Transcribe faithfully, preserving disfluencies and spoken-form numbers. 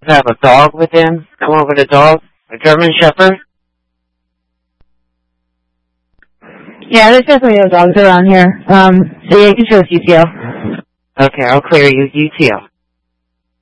have a dog with him? Come over with a dog? A German Shepherd? Yeah, there's definitely no dogs around here. Um, so yeah, you can show us U T O. Okay, I'll clear you. U T O.